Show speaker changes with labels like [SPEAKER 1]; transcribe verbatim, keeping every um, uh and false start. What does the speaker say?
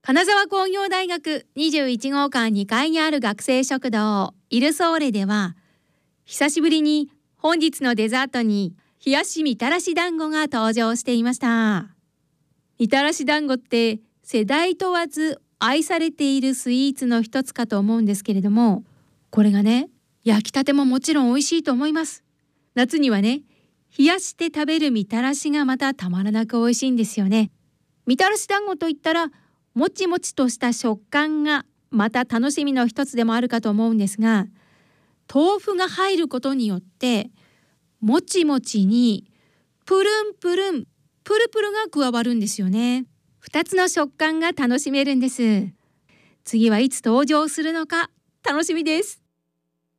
[SPEAKER 1] 金沢工業大学にじゅういち号館にかいにある学生食堂イルソーレでは、久しぶりに本日のデザートに冷やしみたらし団子が登場していました。みたらし団子って世代問わず愛されているスイーツの一つかと思うんですけれども、これがね、焼きたてももちろん美味しいと思います。夏にはね、冷やして食べるみたらしがまたたまらなく美味しいんですよね。みたらし団子といったらもちもちとした食感がまた楽しみの一つでもあるかと思うんですが、豆腐が入ることによってもちもちにプルンプルンプルプルが加わるんですよね。二つの食感が楽しめるんです。次はいつ登場するのか楽しみです。